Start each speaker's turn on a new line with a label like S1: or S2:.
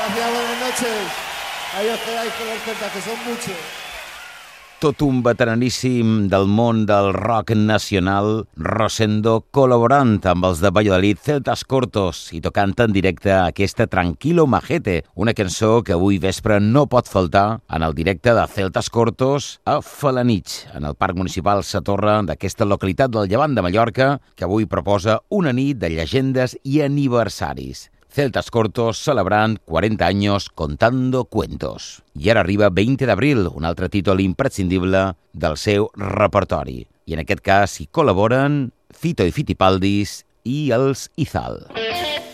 S1: Gracias, buenas noches. Ahí os quedáis con los celtas, que son muchos.
S2: Tot un veteraníssim del món del rock nacional, Rosendo, col·laborant amb els de Valladolid, Celtas Cortos, i tocant en directe aquesta Tranquilo Majete, una cançó que avui vespre no pot faltar en el directe de Celtas Cortos a Felanitx, en el Parc Municipal Satorra d'aquesta localitat del Llevant de Mallorca, que avui proposa una nit de llegendes i aniversaris. Celtas Cortos celebrant 40 anys contando cuentos. I ara arriba 20 d'abril, un altre títol imprescindible del seu repertori. I en aquest cas hi col·laboren Fito i Fitipaldis i els Izal.